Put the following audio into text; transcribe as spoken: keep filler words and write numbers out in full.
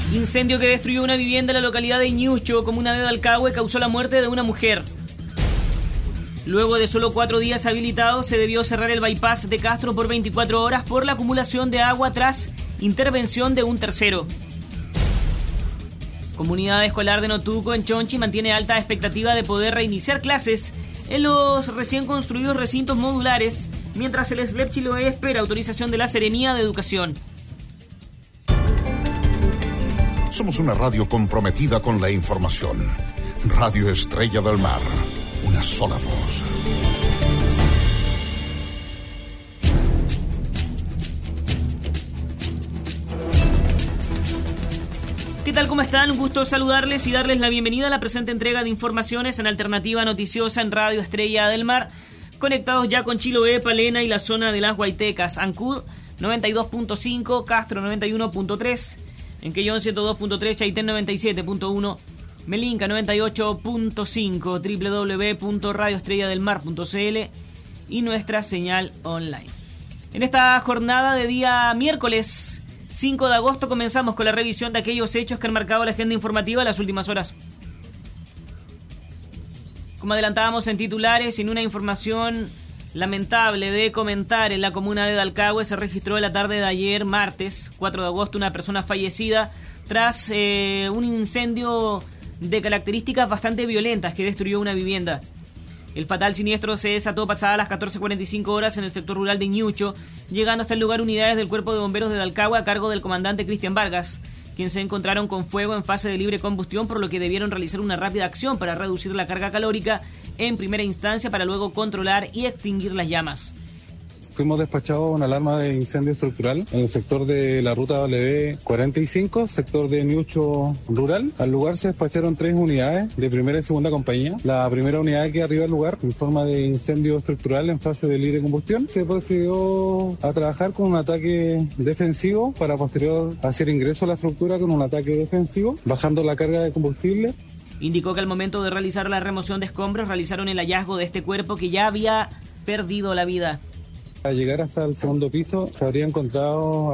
Incendio que destruyó una vivienda en la localidad de Ñucho, comuna de Dalcahue, causó la muerte de una mujer. Luego de solo cuatro días habilitados, se debió cerrar el bypass de Castro por veinticuatro horas por la acumulación de agua tras intervención de un tercero. Comunidad Escolar de Notuco, en Chonchi, mantiene alta expectativa de poder reiniciar clases en los recién construidos recintos modulares, mientras el S L E P Chiloé espera autorización de la Seremía de Educación. Somos una radio comprometida con la información. Radio Estrella del Mar. Una sola voz. ¿Qué tal? ¿Cómo están? Un gusto saludarles y darles la bienvenida a la presente entrega de informaciones en Alternativa Noticiosa en Radio Estrella del Mar. Conectados ya con Chiloé, Palena y la zona de las Guaitecas. Ancud noventa y dos punto cinco, Castro noventa y uno punto tres, Enquellón ciento dos punto tres, Chaitén noventa y siete punto uno, Melinca noventa y ocho punto cinco, doble u doble u doble u punto radio estrella del mar punto c l y nuestra señal online. En esta jornada de día miércoles cinco de agosto comenzamos con la revisión de aquellos hechos que han marcado la agenda informativa en las últimas horas. Como adelantábamos en titulares, en una información lamentable de comentar, en la comuna de Dalcahue se registró en la tarde de ayer, martes cuatro de agosto, una persona fallecida tras eh, un incendio de características bastante violentas que destruyó una vivienda. El fatal siniestro se desató pasadas las catorce cuarenta y cinco horas en el sector rural de Ñucho, llegando hasta el lugar unidades del Cuerpo de Bomberos de Dalcahue a cargo del comandante Cristian Vargas, quienes se encontraron con fuego en fase de libre combustión, por lo que debieron realizar una rápida acción para reducir la carga calórica en primera instancia para luego controlar y extinguir las llamas. Fuimos despachados a una alarma de incendio estructural en el sector de la ruta W cuarenta y cinco, sector de Ñucho rural. Al lugar se despacharon tres unidades de primera y segunda compañía. La primera unidad que arriba del lugar, en forma de incendio estructural en fase de libre combustión, se procedió a trabajar con un ataque defensivo para posterior hacer ingreso a la estructura con un ataque defensivo, bajando la carga de combustible. Indicó que al momento de realizar la remoción de escombros realizaron el hallazgo de este cuerpo que ya había perdido la vida. Al llegar hasta el segundo piso se habría encontrado